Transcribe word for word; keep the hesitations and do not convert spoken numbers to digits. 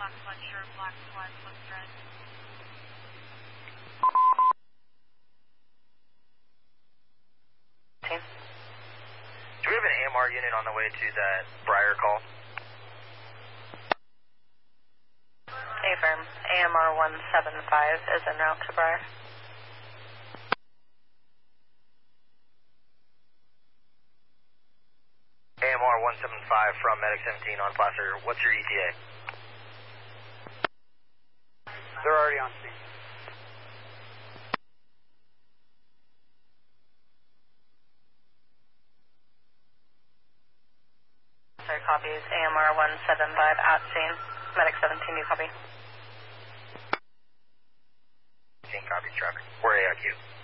Foxtrot, sure, Black Squad, Foxtrot. Team. Do we have an A M R unit on the way to that Briar call? Affirm. A M R one seven five is en route to Briar. A M R one seven five from Medic seventeen on Placer. What's your E T A? They're already on scene. Sir, copies. A M R one seven five at scene. Medic seventeen, you copy? Scene copies, traffic. We're A I Q.